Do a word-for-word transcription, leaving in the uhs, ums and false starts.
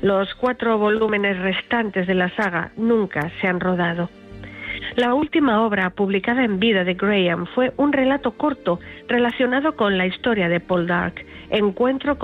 Los cuatro volúmenes restantes de la saga nunca se han rodado. La última obra publicada en vida de Graham fue un relato corto relacionado con la historia de Poldark, Encuentro con